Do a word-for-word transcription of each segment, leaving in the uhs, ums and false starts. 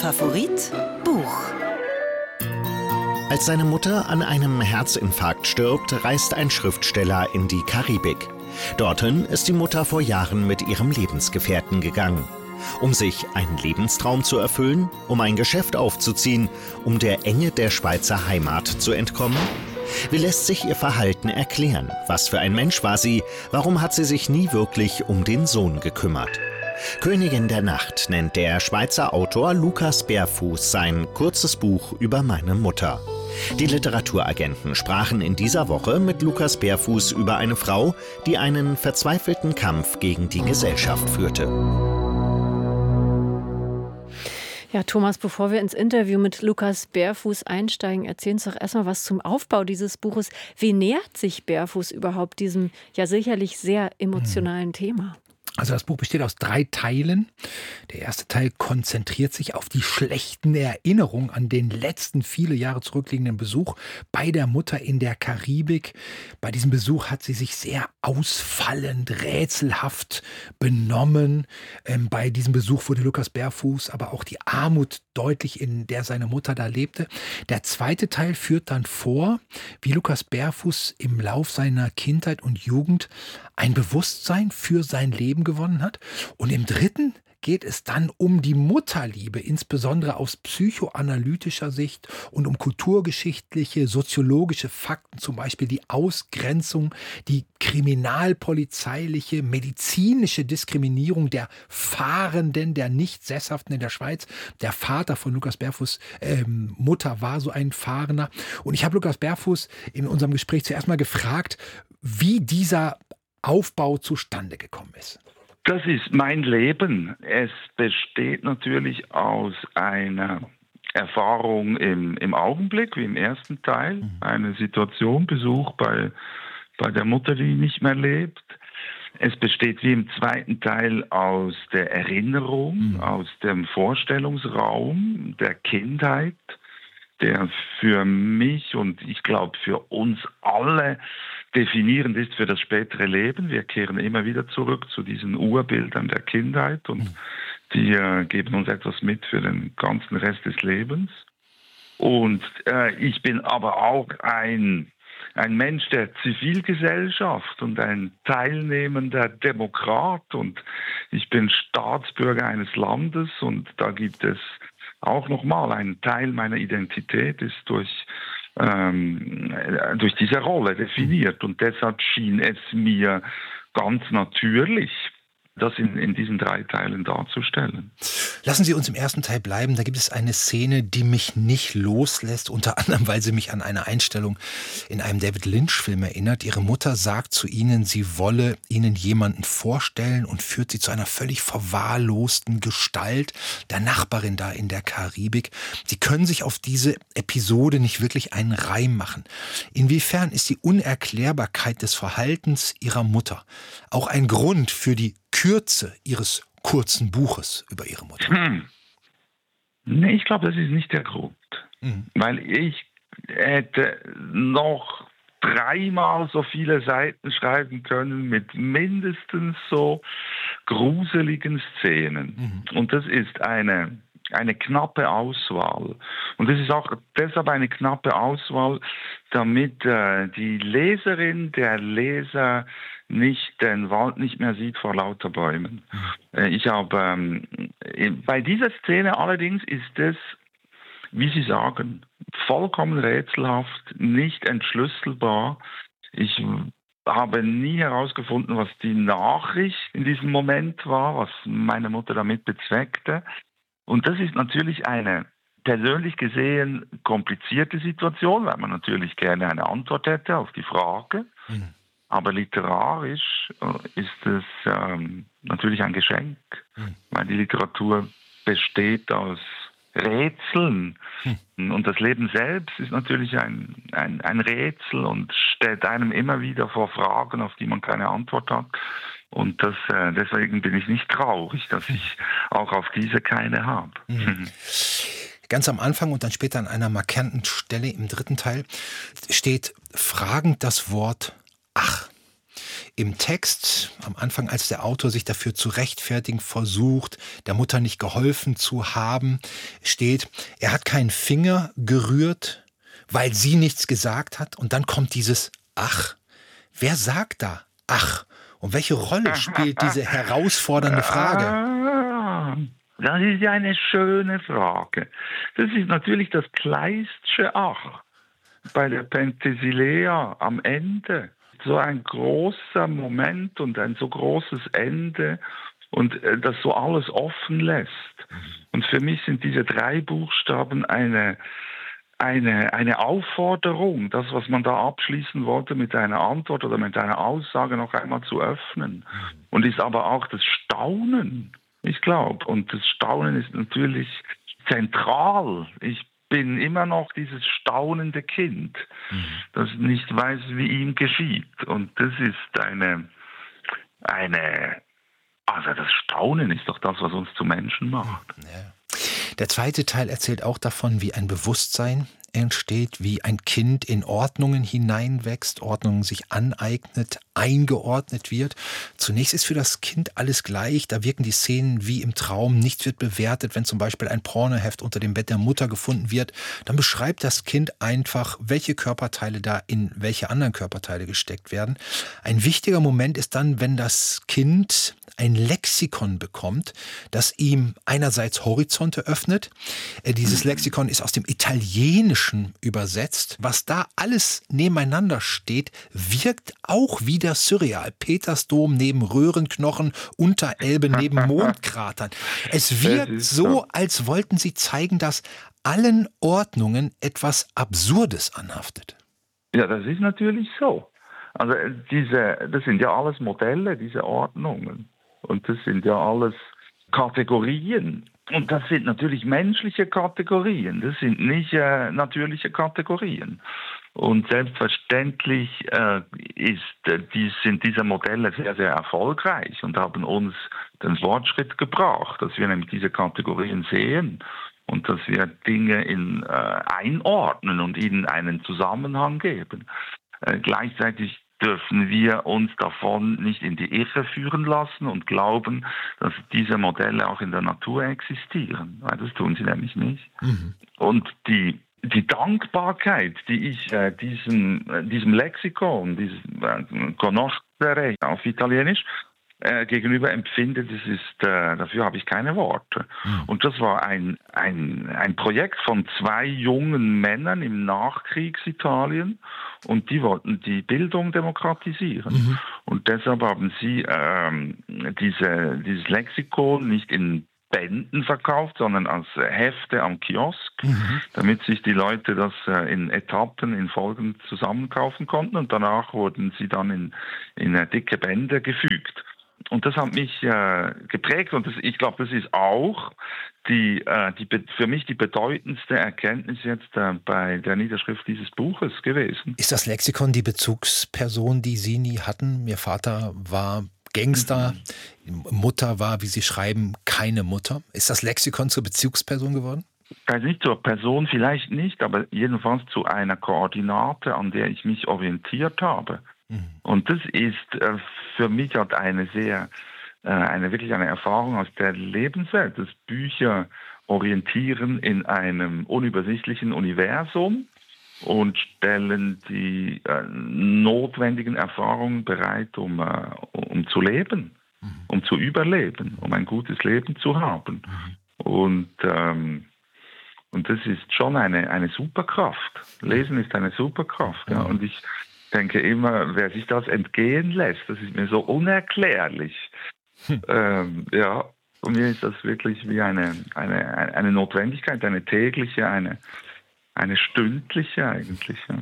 Favorit Buch. Als seine Mutter an einem Herzinfarkt stirbt, reist ein Schriftsteller in die Karibik. Dorthin ist die Mutter vor Jahren mit ihrem Lebensgefährten gegangen. Um sich einen Lebenstraum zu erfüllen, um ein Geschäft aufzuziehen, um der Enge der Schweizer Heimat zu entkommen? Wie lässt sich ihr Verhalten erklären? Was für ein Mensch war sie? Warum hat sie sich nie wirklich um den Sohn gekümmert? Königin der Nacht nennt der Schweizer Autor Lukas Berfuß sein kurzes Buch über meine Mutter. Die Literaturagenten sprachen in dieser Woche mit Lukas Berfuß über eine Frau, die einen verzweifelten Kampf gegen die Gesellschaft führte. Ja, Thomas, bevor wir ins Interview mit Lukas Berfuß einsteigen, erzählen Sie doch erstmal was zum Aufbau dieses Buches. Wie nähert sich Berfuß überhaupt diesem ja sicherlich sehr emotionalen hm. Thema? Also das Buch besteht aus drei Teilen. Der erste Teil konzentriert sich auf die schlechten Erinnerungen an den letzten viele Jahre zurückliegenden Besuch bei der Mutter in der Karibik. Bei diesem Besuch hat sie sich sehr ausfallend, rätselhaft benommen. Ähm, bei diesem Besuch wurde Lukas Berfuß aber auch die Armut deutlich, in der seine Mutter da lebte. Der zweite Teil führt dann vor, wie Lukas Berfuß im Lauf seiner Kindheit und Jugend ein Bewusstsein für sein Leben gewonnen hat. Und im dritten geht es dann um die Mutterliebe, insbesondere aus psychoanalytischer Sicht und um kulturgeschichtliche, soziologische Fakten, zum Beispiel die Ausgrenzung, die kriminalpolizeiliche, medizinische Diskriminierung der Fahrenden, der Nicht-Sesshaften in der Schweiz. Der Vater von Lukas Berfuß' ähm, Mutter war so ein Fahrender. Und ich habe Lukas Berfuß in unserem Gespräch zuerst mal gefragt, wie dieser Aufbau zustande gekommen ist. Das ist mein Leben. Es besteht natürlich aus einer Erfahrung im, im Augenblick, wie im ersten Teil. Mhm. Eine Situation, Besuch bei, bei der Mutter, die nicht mehr lebt. Es besteht wie im zweiten Teil aus der Erinnerung, mhm. aus dem Vorstellungsraum der Kindheit, der für mich und ich glaube für uns alle definierend ist für das spätere Leben. Wir kehren immer wieder zurück zu diesen Urbildern der Kindheit und die äh, geben uns etwas mit für den ganzen Rest des Lebens. Und äh, ich bin aber auch ein, ein Mensch der Zivilgesellschaft und ein teilnehmender Demokrat und ich bin Staatsbürger eines Landes und da gibt es auch nochmal ein Teil meiner Identität ist durch Ähm, durch diese Rolle definiert. Und deshalb schien es mir ganz natürlich, das in, in diesen drei Teilen darzustellen. Lassen Sie uns im ersten Teil bleiben. Da gibt es eine Szene, die mich nicht loslässt, unter anderem, weil sie mich an eine Einstellung in einem David Lynch-Film erinnert. Ihre Mutter sagt zu Ihnen, sie wolle Ihnen jemanden vorstellen und führt sie zu einer völlig verwahrlosten Gestalt, der Nachbarin da in der Karibik. Sie können sich auf diese Episode nicht wirklich einen Reim machen. Inwiefern ist die Unerklärbarkeit des Verhaltens Ihrer Mutter auch ein Grund für die Kürze Ihres kurzen Buches über Ihre Mutter? Hm. Nee, ich glaube, das ist nicht der Grund. Mhm. Weil ich hätte noch dreimal so viele Seiten schreiben können mit mindestens so gruseligen Szenen. Mhm. Und das ist eine, eine knappe Auswahl. Und das ist auch deshalb eine knappe Auswahl, damit äh, die Leserin, der Leser nicht den Wald nicht mehr sieht vor lauter Bäumen. Ich habe ähm, bei dieser Szene allerdings ist es, wie Sie sagen, vollkommen rätselhaft, nicht entschlüsselbar. Ich habe nie herausgefunden, was die Nachricht in diesem Moment war, was meine Mutter damit bezweckte. Und das ist natürlich eine persönlich gesehen komplizierte Situation, weil man natürlich gerne eine Antwort hätte auf die Frage. Mhm. Aber literarisch ist es ähm, natürlich ein Geschenk, hm. weil die Literatur besteht aus Rätseln. Hm. Und das Leben selbst ist natürlich ein, ein, ein Rätsel und stellt einem immer wieder vor Fragen, auf die man keine Antwort hat. Und das, äh, deswegen bin ich nicht traurig, dass ich auch auf diese keine habe. Hm. Ganz am Anfang und dann später an einer markanten Stelle im dritten Teil steht fragend das Wort Ach. Im Text, am Anfang, als der Autor sich dafür zu rechtfertigen versucht, der Mutter nicht geholfen zu haben, steht, er hat keinen Finger gerührt, weil sie nichts gesagt hat. Und dann kommt dieses Ach. Wer sagt da Ach? Und welche Rolle spielt diese herausfordernde Frage? Ah, das ist ja eine schöne Frage. Das ist natürlich das Kleistsche Ach bei der Penthesilea am Ende. So ein großer Moment und ein so großes Ende und das so alles offen lässt. Und für mich sind diese drei Buchstaben eine, eine, eine Aufforderung, das, was man da abschließen wollte, mit einer Antwort oder mit einer Aussage noch einmal zu öffnen. Und ist aber auch das Staunen, ich glaube. Und das Staunen ist natürlich zentral. Ich bin immer noch dieses staunende Kind, mhm. das nicht weiß, wie ihm geschieht. Und das ist eine, eine, also das Staunen ist doch das, was uns zu Menschen macht. Ja. Der zweite Teil erzählt auch davon, wie ein Bewusstsein entsteht, wie ein Kind in Ordnungen hineinwächst, Ordnungen sich aneignet, eingeordnet wird. Zunächst ist für das Kind alles gleich, da wirken die Szenen wie im Traum, nichts wird bewertet. Wenn zum Beispiel ein Pornoheft unter dem Bett der Mutter gefunden wird, dann beschreibt das Kind einfach, welche Körperteile da in welche anderen Körperteile gesteckt werden. Ein wichtiger Moment ist dann, wenn das Kind ein Lexikon bekommt, das ihm einerseits Horizonte öffnet. Dieses Lexikon ist aus dem Italienischen übersetzt. Was da alles nebeneinander steht, wirkt auch wieder surreal. Petersdom neben Röhrenknochen, Unterelbe neben Mondkratern. Es wirkt so, als wollten sie zeigen, dass allen Ordnungen etwas Absurdes anhaftet. Ja, das ist natürlich so. Also diese, das sind ja alles Modelle, diese Ordnungen. Und das sind ja alles Kategorien. Und das sind natürlich menschliche Kategorien. Das sind nicht äh, natürliche Kategorien. Und selbstverständlich äh, ist, äh, die, sind diese Modelle sehr, sehr erfolgreich und haben uns den Fortschritt gebracht, dass wir nämlich diese Kategorien sehen und dass wir Dinge in, äh, einordnen und ihnen einen Zusammenhang geben. Äh, gleichzeitig dürfen wir uns davon nicht in die Irre führen lassen und glauben, dass diese Modelle auch in der Natur existieren. Weil das tun sie nämlich nicht. Mhm. Und die, die Dankbarkeit, die ich äh, diesem, äh, diesem Lexikon, diesem äh, Conoscere auf Italienisch, äh, gegenüber empfinde, das ist, äh, dafür habe ich keine Worte. Mhm. Und das war ein, ein, ein Projekt von zwei jungen Männern im Nachkriegsitalien. Und die wollten die Bildung demokratisieren. Mhm. Und deshalb haben sie ähm, diese, dieses Lexikon nicht in Bänden verkauft, sondern als Hefte am Kiosk, mhm. damit sich die Leute das äh, in Etappen, in Folgen zusammenkaufen konnten. Und danach wurden sie dann in, in äh, dicke Bände gefügt. Und das hat mich äh, geprägt und das, ich glaube, das ist auch die, äh, die, für mich die bedeutendste Erkenntnis jetzt äh, bei der Niederschrift dieses Buches gewesen. Ist das Lexikon die Bezugsperson, die Sie nie hatten? Ihr Vater war Gangster, mhm. Mutter war, wie Sie schreiben, keine Mutter. Ist das Lexikon zur Bezugsperson geworden? Also nicht zur Person vielleicht nicht, aber jedenfalls zu einer Koordinate, an der ich mich orientiert habe. Und das ist äh, für mich halt eine sehr, äh, eine wirklich eine Erfahrung aus der Lebenswelt, dass Bücher orientieren in einem unübersichtlichen Universum und stellen die äh, notwendigen Erfahrungen bereit, um, äh, um zu leben, mhm. um zu überleben, um ein gutes Leben zu haben. Mhm. Und, ähm, und das ist schon eine, eine Superkraft. Lesen ist eine Superkraft. Mhm. Ja. Und ich Ich denke immer, wer sich das entgehen lässt, das ist mir so unerklärlich. Hm. Ähm, ja, und mir ist das wirklich wie eine, eine, eine Notwendigkeit, eine tägliche, eine, eine stündliche eigentlich. Ja.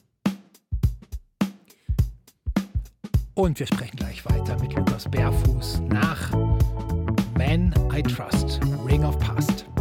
Und wir sprechen gleich weiter mit Lukas Berfuß nach Man I Trust, Ring of Past.